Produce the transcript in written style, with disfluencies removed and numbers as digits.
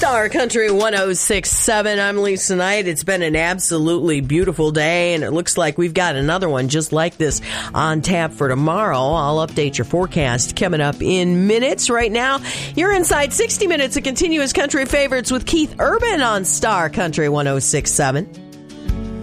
Star Country 106.7. I'm Lisa Knight. It's been an absolutely beautiful day, and it looks like we've got another one just like this on tap for tomorrow. I'll update your forecast coming up in minutes. Right now, you're inside 60 minutes of continuous country favorites with Keith Urban on Star Country 106.7.